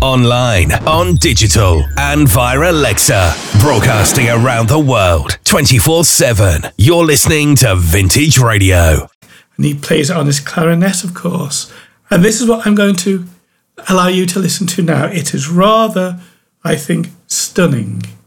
online, on digital, and via Alexa. Broadcasting around the world, 24/7. You're listening to Vintage Radio. And he plays it on his clarinet, of course. And this is what I'm going to allow you to listen to now. It is rather, I think, stunning.